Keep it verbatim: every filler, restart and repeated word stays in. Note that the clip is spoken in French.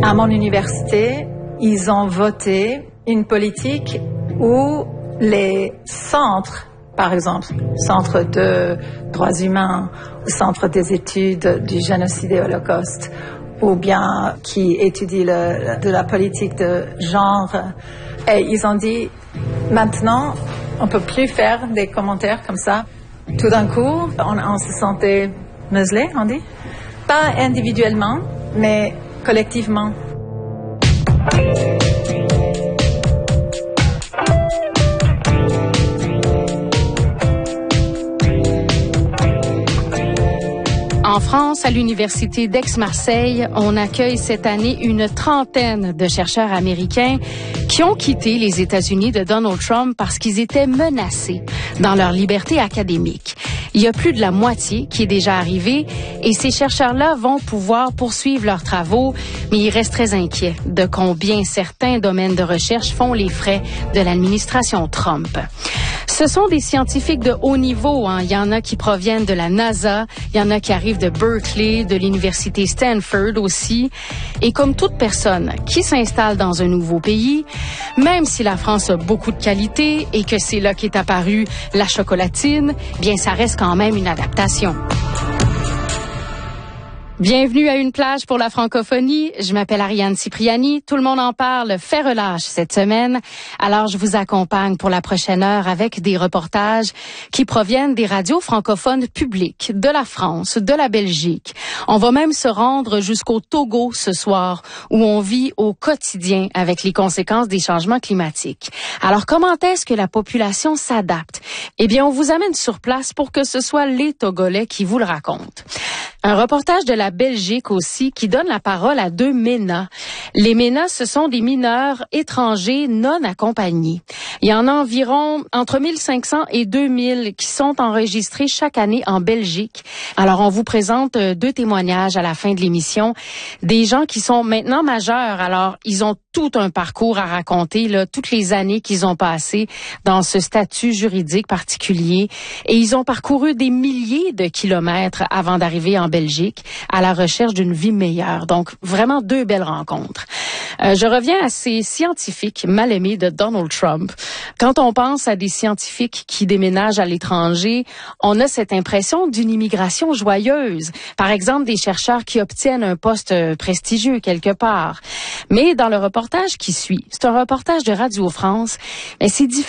À mon université, ils ont voté une politique où les centres, par exemple, centre de droits humains, centre des études du génocide et holocauste, ou bien qui étudie le, de la politique de genre, et ils ont dit, maintenant, on peut plus faire des commentaires comme ça. Tout d'un coup, on, on se sentait muselé, on dit. Pas individuellement, mais collectivement. En France, à l'Université d'Aix-Marseille, on accueille cette année une trentaine de chercheurs américains qui ont quitté les États-Unis de Donald Trump parce qu'ils étaient menacés dans leur liberté académique. Il y a plus de la moitié qui est déjà arrivée et ces chercheurs-là vont pouvoir poursuivre leurs travaux, mais ils restent très inquiets de combien certains domaines de recherche font les frais de l'administration Trump. Ce sont des scientifiques de haut niveau, hein. Il y en a qui proviennent de la NASA, il y en a qui arrivent de Berkeley, de l'université Stanford aussi. Et comme toute personne qui s'installe dans un nouveau pays, même si la France a beaucoup de qualités et que c'est là qu'est apparue la chocolatine, bien ça reste quand même une adaptation. Bienvenue à Une plage pour la francophonie. Je m'appelle Ariane Cipriani. Tout le monde en parle, fait relâche cette semaine. Alors, je vous accompagne pour la prochaine heure avec des reportages qui proviennent des radios francophones publiques de la France, de la Belgique. On va même se rendre jusqu'au Togo ce soir, où on vit au quotidien avec les conséquences des changements climatiques. Alors, comment est-ce que la population s'adapte? Eh bien, on vous amène sur place pour que ce soit les Togolais qui vous le racontent. Un reportage de la Belgique aussi qui donne la parole à deux MENA. Les MENA, ce sont des mineurs étrangers non accompagnés. Il y en a environ entre mille cinq cents et deux mille qui sont enregistrés chaque année en Belgique. Alors, on vous présente deux témoignages à la fin de l'émission. Des gens qui sont maintenant majeurs. Alors, ils ont tout un parcours à raconter, là, toutes les années qu'ils ont passées dans ce statut juridique particulier. Et ils ont parcouru des milliers de kilomètres avant d'arriver en Belgique à la recherche d'une vie meilleure. Donc, vraiment deux belles rencontres. Euh, je reviens à ces scientifiques mal aimés de Donald Trump. Quand on pense à des scientifiques qui déménagent à l'étranger, on a cette impression d'une immigration joyeuse. Par exemple, des chercheurs qui obtiennent un poste prestigieux quelque part. Mais dans le reportage qui suit, c'est un reportage de Radio France, mais c'est difficile